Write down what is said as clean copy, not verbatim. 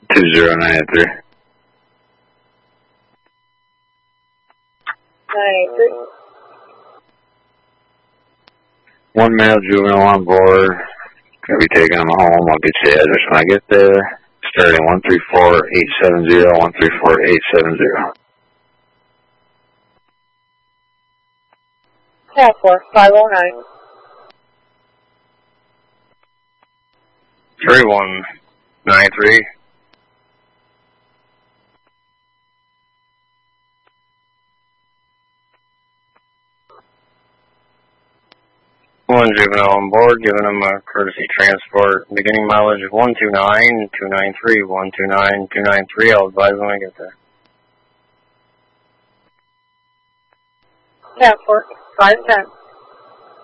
2093. 983. 1 male juvenile on board. Gonna be taking him home. I'll get you the address when I get there. Starting 134870, 134870. Tab 4509. 3193. 1 juvenile on board, giving him a courtesy transport. Beginning mileage of 129293, 129293. I'll advise when I get there. Tab 4510.